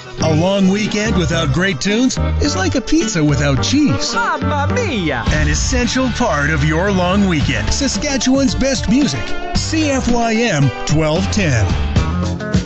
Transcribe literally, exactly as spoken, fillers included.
A long weekend without great tunes is like a pizza without cheese. Mamma mia! An essential part of your long weekend. Saskatchewan's best music. C F Y M twelve ten.